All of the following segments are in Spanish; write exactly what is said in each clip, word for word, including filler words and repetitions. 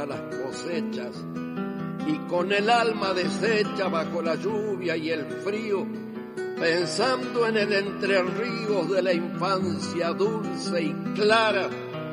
para las cosechas, y con el alma deshecha bajo la lluvia y el frío, pensando en el Entre Ríos de la infancia dulce y clara,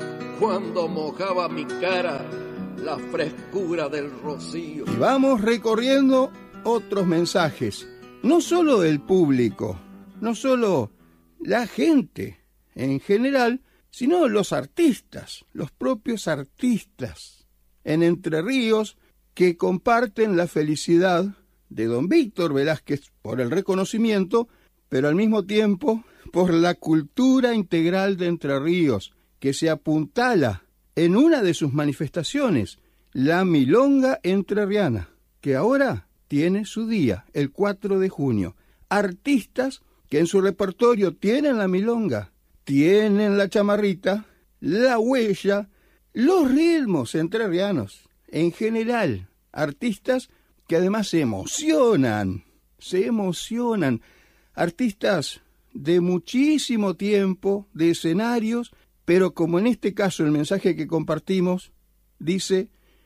cuando mojaba mi cara la frescura del rocío. Y vamos recorriendo otros mensajes, no solo del público, no solo la gente en general, sino los artistas, los propios artistas en Entre Ríos que comparten la felicidad de don Víctor Velázquez por el reconocimiento, pero al mismo tiempo por la cultura integral de Entre Ríos, que se apuntala en una de sus manifestaciones, la Milonga Entrerriana, que ahora tiene su día, el cuatro de junio. Artistas que en su repertorio tienen la milonga, tienen la chamarrita, la huella, los ritmos entrerrianos, en general, artistas que además se emocionan, se emocionan, artistas de muchísimo tiempo, de escenarios, pero como en este caso el mensaje que compartimos dice,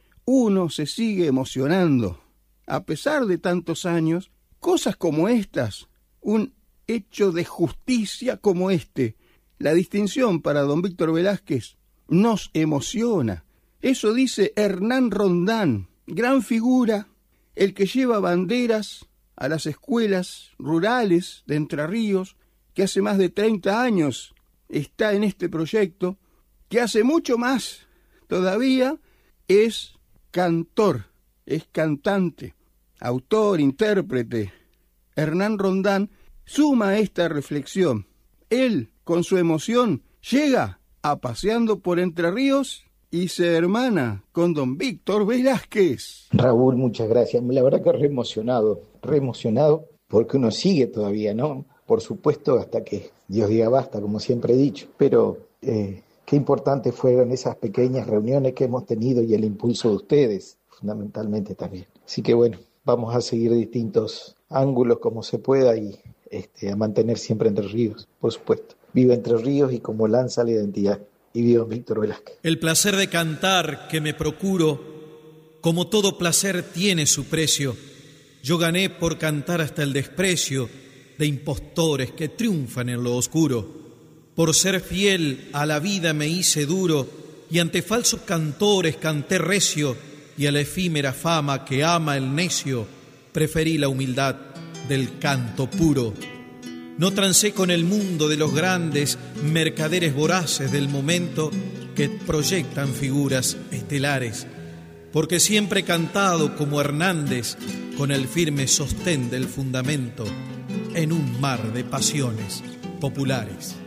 uno se sigue emocionando, a pesar de tantos años, cosas como estas, un hecho de justicia como este, la distinción para don Víctor Velázquez nos emociona. Eso dice Hernán Rondán, gran figura, el que lleva banderas a las escuelas rurales de Entre Ríos, que hace más de treinta años está en este proyecto, que hace mucho más todavía es cantor, es cantante, autor, intérprete. Hernán Rondán suma esta reflexión. Él, con su emoción, llega a Paseando por Entre Ríos y se hermana con don Víctor Velázquez. Raúl, muchas gracias. La verdad que re emocionado, re emocionado, porque uno sigue todavía, ¿no? Por supuesto, hasta que Dios diga basta, como siempre he dicho. Pero eh, qué importante fueron esas pequeñas reuniones que hemos tenido y el impulso de ustedes, fundamentalmente también. Así que bueno, vamos a seguir distintos ángulos como se pueda y este, a mantener siempre Entre Ríos, por supuesto. Viva Entre Ríos y como lanza la identidad. Y viva Víctor Velázquez. El placer de cantar que me procuro, como todo placer tiene su precio. Yo gané por cantar hasta el desprecio de impostores que triunfan en lo oscuro. Por ser fiel a la vida me hice duro y ante falsos cantores canté recio y a la efímera fama que ama el necio preferí la humildad del canto puro. No trancé con el mundo de los grandes mercaderes voraces del momento que proyectan figuras estelares, porque siempre he cantado como Hernández con el firme sostén del fundamento en un mar de pasiones populares.